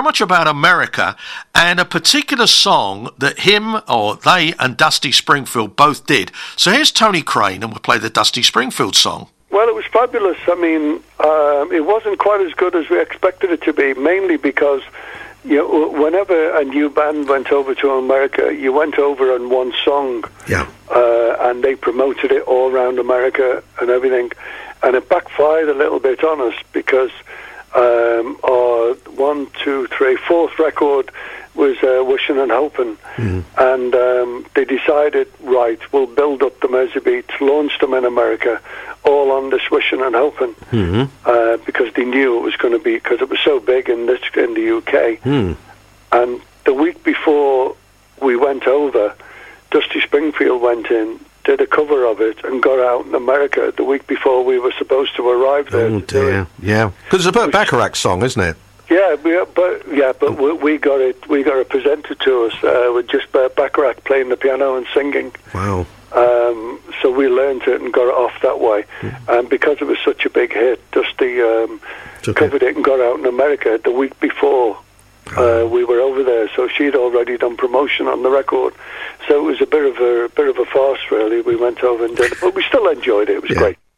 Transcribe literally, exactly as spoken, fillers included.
much about America and a particular song that him or they and Dusty Springfield both did. So here's Tony Crane, and we'll play the Dusty Springfield song. Well, it was fabulous. I mean, um, it wasn't quite as good as we expected it to be, mainly because, you know, whenever a new band went over to America, you went over on one song, yeah, uh, and they promoted it all around America and everything, and it backfired a little bit on us because um, our one, two, three, fourth record was uh, Wishing and Hoping, mm. and um, they decided, right, we'll build up the Merseybeats, launch them in America, all on this Wishing and Hoping, mm-hmm. uh, because they knew it was going to be, because it was so big in this in the U K. Mm. And the week before we went over, Dusty Springfield went in, did a cover of it, and got out in America the week before we were supposed to arrive there. Oh dear, yeah, because it's a Burt Bacharach song, isn't it? Yeah, we, but yeah, but we, we got it. We got it presented to us uh, with just Burt Bacharach playing the piano and singing. Wow. Um, so we learned it and got it off that way. Mm. And because it was such a big hit, Dusty um, covered it and got out in America the week before uh, we were over there. So she'd already done promotion on the record. So it was a bit of a, a bit of a farce, really. We went over and did it, but we still enjoyed it. It was yeah. great.